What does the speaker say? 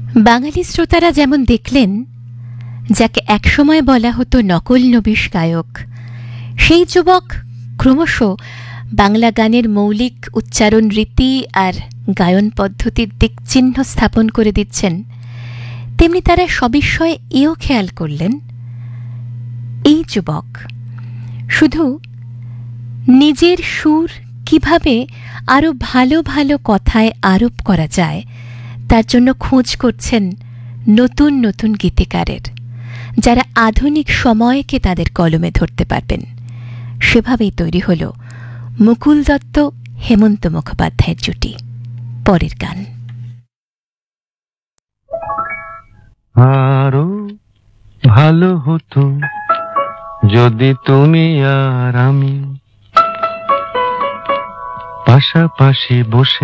বাঙালি শ্রোতারা যেমন দেখলেন, যাকে একসময় বলা হতো নকল নবিশ গায়ক, সেই যুবক ক্রমশ বাংলা গানের মৌলিক উচ্চারণ রীতি আর গায়ন পদ্ধতির দিকচিহ্ন স্থাপন করে দিচ্ছেন। তেমনি তারা সবিষয়ে এও খেয়াল করলেন, এই যুবক শুধু নিজের সুর কিভাবে আরো ভালো ভালো কথায় আরোপ করা যায় তার জন্য খোঁজ করছেন নতুন নতুন গীতিকারের, যারা আধুনিক সময়কে তাদের কলমে ধরতে পারবেন। সেভাবেই তৈরি হল মুকুল দত্ত হেমন্ত মুখোপাধ্যায়ের জুটি। পরের গান। আরো ভালো হতো যদি তুমি আর আমি পাশাপাশি বসে